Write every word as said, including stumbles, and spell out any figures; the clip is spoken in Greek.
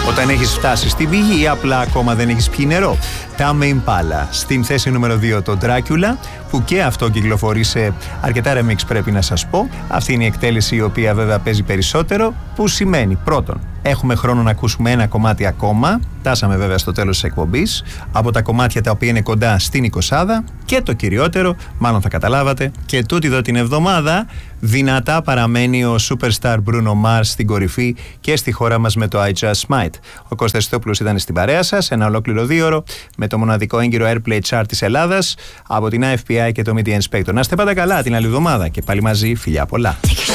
Όταν έχεις φτάσει στην πηγή ή απλά ακόμα δεν έχεις πιει νερό. Tame Impala. Στην θέση νούμερο δύο το Dracula, που και αυτό κυκλοφορεί σε αρκετά remix, πρέπει να σας πω. Αυτή είναι η εκτέλεση η οποία βέβαια παίζει περισσότερο, που σημαίνει πρώτον, έχουμε χρόνο να ακούσουμε ένα κομμάτι ακόμα. Φτάσαμε βέβαια στο τέλος της εκπομπής, από τα κομμάτια τα οποία είναι κοντά στην εικοσάδα, και το κυριότερο, μάλλον θα καταλάβατε, και τούτη εδώ την εβδομάδα δυνατά παραμένει ο Superstar Bruno Mars στην κορυφή και στη χώρα μας με το I Just Might. Ο Κώστας Χριστόπουλος ήταν στην παρέα σας, ένα ολόκληρο δίωρο με το μοναδικό έγκυρο Airplay Chart της Ελλάδας από την έι εφ πι άι και το Media Inspector. Να είστε πάντα καλά την άλλη εβδομάδα και πάλι μαζί, φιλιά πολλά.